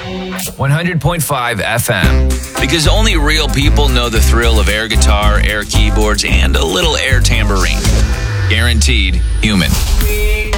100.5 FM. Because only real people know the thrill of air guitar, air keyboards, and a little air tambourine. Guaranteed human.